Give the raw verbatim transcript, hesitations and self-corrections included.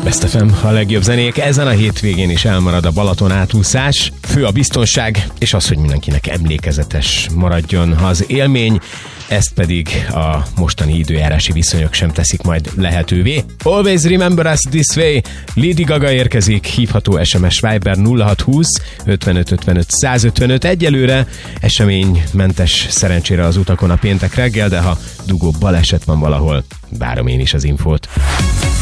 Best ef em, a legjobb zenék. Ezen a hétvégén is elmarad a Balaton átúszás. Fő a biztonság, és az, hogy mindenkinek emlékezetes maradjon az élmény. Ezt pedig a mostani időjárási viszonyok sem teszik majd lehetővé. Always remember us this way. Lady Gaga érkezik, hívható es em es Viber nulla hat húsz ötvenöt ötvenöt százötvenöt. Egyelőre eseménymentes szerencsére az utakon a péntek reggel, de ha dugó baleset van valahol, várom én is az infót.